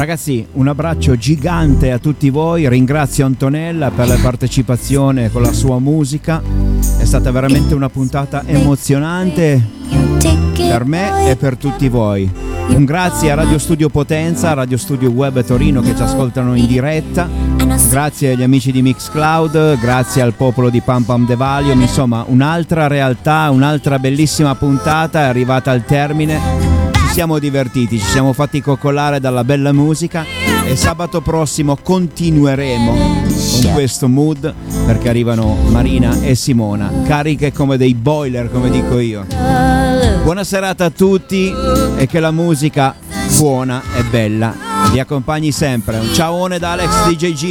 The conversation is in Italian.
Ragazzi, un abbraccio gigante a tutti voi, ringrazio Antonella per la partecipazione con la sua musica, è stata veramente una puntata emozionante per me e per tutti voi. Un grazie a Radio Studio Potenza, a Radio Studio Web Torino che ci ascoltano in diretta, grazie agli amici di Mixcloud, grazie al popolo di Pam Pam The Valium, insomma un'altra realtà, un'altra bellissima puntata è arrivata al termine. Ci siamo divertiti, ci siamo fatti coccolare dalla bella musica e sabato prossimo continueremo con questo mood perché arrivano Marina e Simona, cariche come dei boiler, come dico io. Buona serata a tutti e che la musica buona e bella vi accompagni sempre. Un ciaone da Alex DJG.